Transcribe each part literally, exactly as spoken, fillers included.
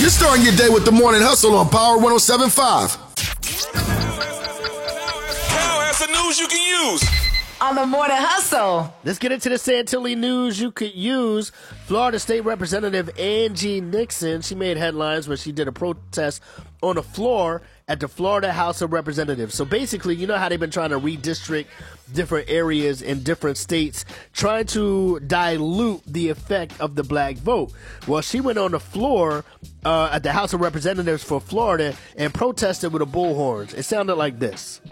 You're starting your day with the Morning Hustle on Power one oh seven point five. Now has the news you can use on the Morning Hustle. Let's get into the Santilli news you could use. Florida State Representative Angie Nixon, she made headlines when she did a protest on the floor at the Florida House of Representatives. So basically, you know how they've been trying to redistrict different areas in different states, trying to dilute the effect of the black vote. Well, she went on the floor uh, at the House of Representatives for Florida and protested with a bullhorns. It sounded like this.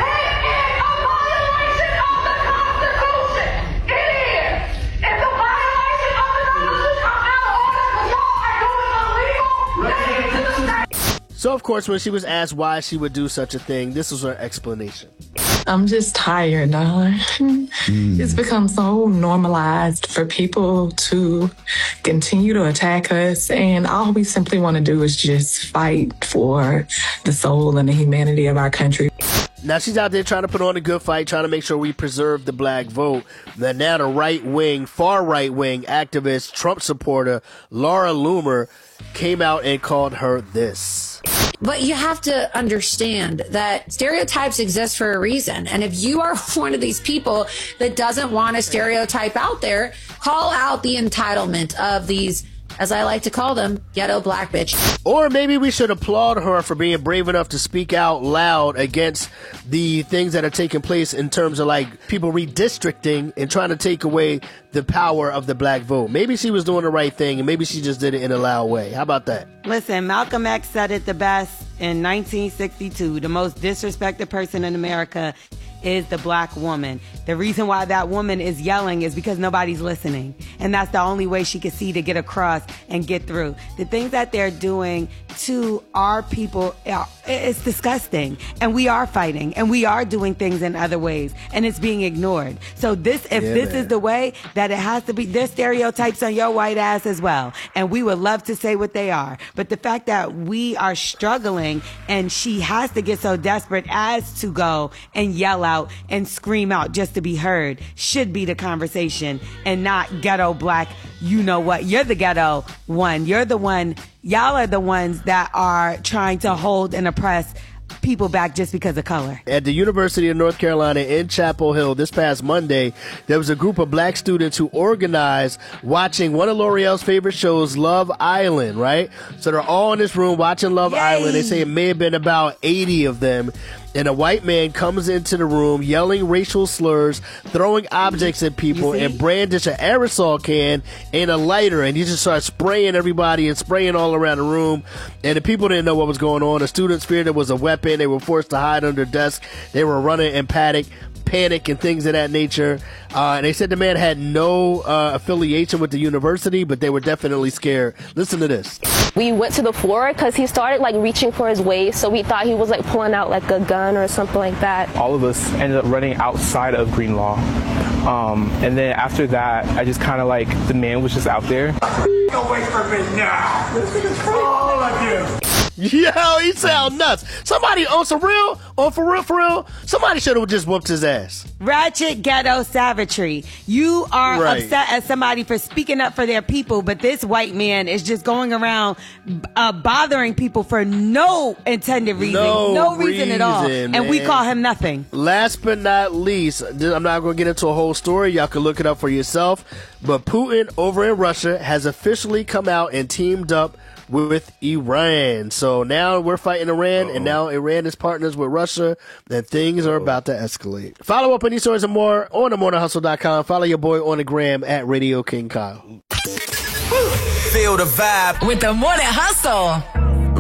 So, of course, when she was asked why she would do such a thing, this was her explanation. I'm just tired, darling. Mm. It's become so normalized for people to continue to attack us, and all we simply want to do is just fight for the soul and the humanity of our country. Now, she's out there trying to put on a good fight, trying to make sure we preserve the black vote. Then now the right-wing, far right-wing activist, Trump supporter, Laura Loomer, came out and called her this. But you have to understand that stereotypes exist for a reason. And if you are one of these people that doesn't want a stereotype out there, call out the entitlement of these, as I like to call them, ghetto black bitch. Or maybe we should applaud her for being brave enough to speak out loud against the things that are taking place in terms of like people redistricting and trying to take away the power of the black vote. Maybe she was doing the right thing and maybe she just did it in a loud way. How about that? Listen, Malcolm X said it the best in nineteen sixty-two. The most disrespected person in America is the black woman. The reason why that woman is yelling is because nobody's listening. And that's the only way she can see to get across and get through. The things that they're doing to our people, it's disgusting. And we are fighting and we are doing things in other ways and it's being ignored. So this, if yeah, this man. is the way that it has to be, there's stereotypes on your white ass as well. And we would love to say what they are. But the fact that we are struggling and she has to get so desperate as to go and yell out and scream out just to be heard should be the conversation and not ghetto black. You know what? You're the ghetto one. You're the one. Y'all are the ones that are trying to hold and oppress people back just because of color. At the University of North Carolina in Chapel Hill this past Monday, there was a group of black students who organized watching one of L'Oreal's favorite shows, Love Island, right? So they're all in this room watching Love Yay. Island. They say it may have been about eighty of them. And a white man comes into the room yelling racial slurs, throwing objects at people, and brandish an aerosol can and a lighter. And he just starts spraying everybody and spraying all around the room. And the people didn't know what was going on. The students feared it was a weapon. They were forced to hide under desks. They were running in panic. Panic and things of that nature. Uh, and they said the man had no uh, affiliation with the university, but they were definitely scared. Listen to this. We went to the floor because he started like reaching for his waist, so we thought he was like pulling out like a gun or something like that. All of us ended up running outside of Green Law. Um, and then after that, I just kind of like, the man was just out there. Get away from me now! All of you! Yo, he sound nuts. Somebody on some real, on for real, for real, somebody should have just whooped his ass. Ratchet ghetto savagery. You are right. upset at somebody for speaking up for their people, but this white man is just going around uh, bothering people for no intended reason. No, no reason, reason at all. Man. And we call him nothing. Last but not least, I'm not going to get into a whole story. Y'all can look it up for yourself. But Putin over in Russia has officially come out and teamed up with Iran. So now we're fighting Iran, Uh-oh. and now Iran is partners with Russia, and things Uh-oh. are about to escalate. Follow up on these stories and more on the morning hustle dot com. Follow your boy on the gram at Radio King Kyle. Feel the vibe with the Morning Hustle.